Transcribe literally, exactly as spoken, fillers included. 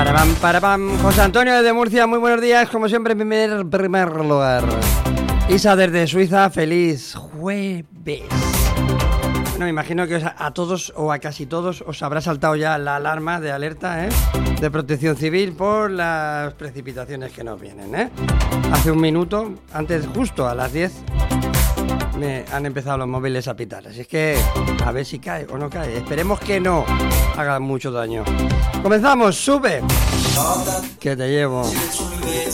Para pam, para pam. José Antonio desde Murcia, muy buenos días, como siempre en primer, primer lugar. Isa desde Suiza, feliz jueves. Bueno, me imagino que a todos o a casi todos os habrá saltado ya la alarma de alerta, ¿eh? De protección civil por las precipitaciones que nos vienen, ¿eh? Hace un minuto, antes justo a las diez, me han empezado los móviles a pitar. Así es que a ver si cae o no cae. Esperemos que no haga mucho daño. Comenzamos, sube. Que te llevo.